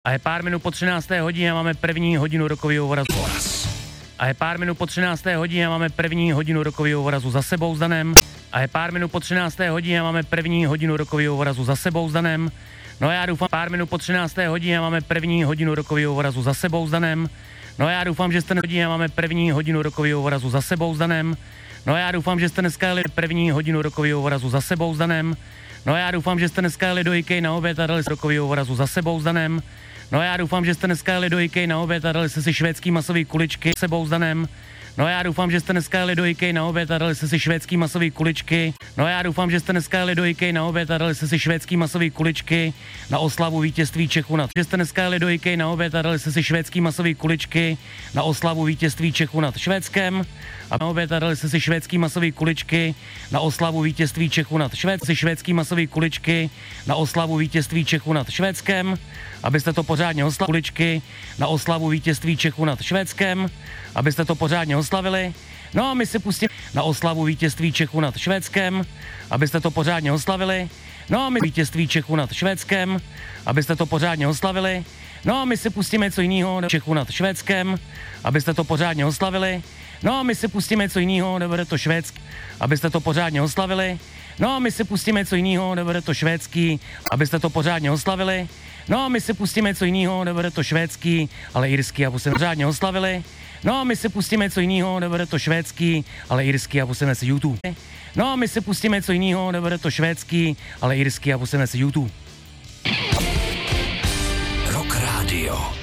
A je pár minut po 13. hodině a máme první hodinu rokového vorazu. A je pár minut po 13. hodině a máme první hodinu rokového vorazu za sebou s Danem. A je pár minut po 13. hodině a máme první hodinu rokového vorazu za sebou s Danem. No já doufám, pár minut po 13. hodině a máme první hodinu rokového vorazu za sebou s Danem. No já doufám, že jste hodině a máme první hodinu rokového vorazu za sebou s Danem. No já doufám, že jste dneska jeli první hodinu rokového vorazu za sebou s Danem. No já doufám, že jste dneska jeli do IKEA na oběd a dali rokového vorazu za sebou s Danem. No já doufám, že jste dneska jeli do IKEA na oběd a dali si švédský masový kuličky s sebou s Danem. No já doufám, že jste dneska jeli do IKEA na oběd a dali si švédský masový kuličky. No já doufám, že jste dneska jeli do IKEA na oběd a dali si švédský masový kuličky na oslavu vítězství Čechů nad. Že jste dneska jeli do IKEA na oběd a dali si švédský masový kuličky na oslavu vítězství Čechů nad Švédskem. A na oběd a dali si švédský masový kuličky na oslavu vítězství Čechů nad Švédskem. Švédský masový kuličky na oslavu vítězství Čechů nad Švédskem. Abyste to pořádně oslavili. Kuličky na oslavu vítězství Čechů nad Švédskem. Abyste to pořádně oslavili. No a my si pustíme na oslavu vítězství Čechů nad Švédskem. Abyste to pořádně oslavili. No a my vítězství Čechů nad Švédskem. Abyste to pořádně oslavili. No a my si pustíme něco jiného Čechů nad Švédskem. Abyste to pořádně oslavili. No a my si pustíme něco jiného, nebude to švédský, abyste to pořádně oslavili. No a my si pustíme něco jiného, nebude to švédský, abyste to pořádně oslavili. No a my si pustíme něco jiného, nebude to švédský, ale irský, aby se pořádně oslavili. No a my si pustíme něco jiného, nebude to švédský, ale irský, aby se YouTube. No a my si pustíme něco jiného, nebude to švédský, ale irský, aby se YouTube. Rock Radio.